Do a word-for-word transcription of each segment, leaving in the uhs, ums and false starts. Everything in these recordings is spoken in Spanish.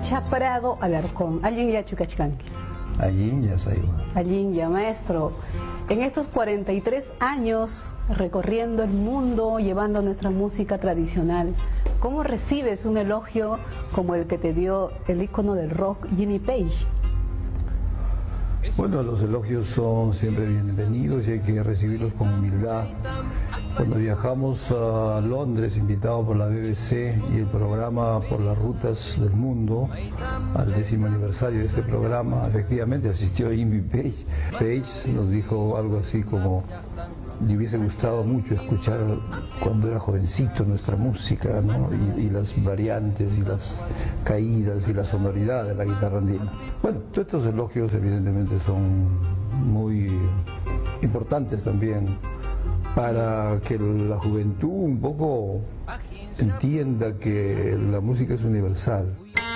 Pacha Prado Alarcón. Alguien ya chukachkanki. Allí ya se iba. Allí ya, maestro. En estos cuarenta y tres años recorriendo el mundo, llevando nuestra música tradicional, ¿cómo recibes un elogio como el que te dio el ícono del rock, Jimmy Page? Bueno, los elogios son siempre bienvenidos y hay que recibirlos con humildad. Cuando viajamos a Londres, invitados por la B B C y el programa Por las Rutas del Mundo, al décimo aniversario de este programa, efectivamente asistió Jimmy Page. Page nos dijo algo así como: le hubiese gustado mucho escuchar cuando era jovencito nuestra música, ¿no? y, y las variantes y las caídas y la sonoridad de la guitarra andina. Bueno, todos estos elogios evidentemente son muy importantes también para que la juventud un poco entienda que la música es universal.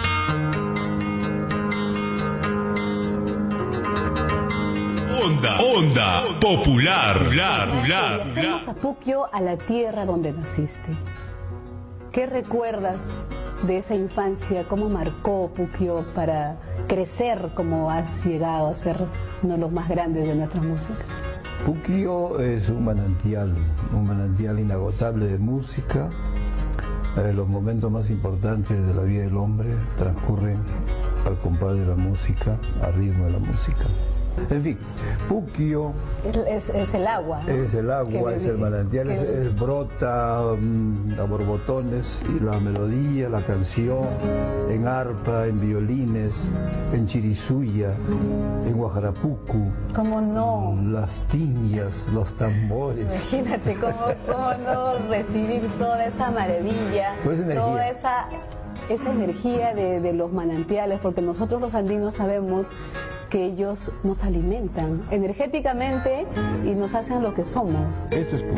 Onda, onda popular, popular, popular. Viajamos a Puquio, a la tierra donde naciste. ¿Qué recuerdas de esa infancia? ¿Cómo marcó Puquio para crecer como has llegado a ser uno de los más grandes de nuestra música? Puquio es un manantial, un manantial inagotable de música. Eh, los momentos más importantes de la vida del hombre transcurren al compás de la música, al ritmo de la música. En fin, Puquio es, es el agua, ¿no? Es el agua, que, es el manantial, que, es, es brota um, a borbotones, y la melodía, la canción, en arpa, en violines, en chirisuya, en guajarapucu. ¿Cómo no? Las tiñas, los tambores. Imagínate cómo, cómo no recibir toda esa maravilla, toda esa energía, toda esa, esa energía de, de los manantiales, porque nosotros los andinos sabemos que ellos nos alimentan energéticamente y nos hacen lo que somos. Esto es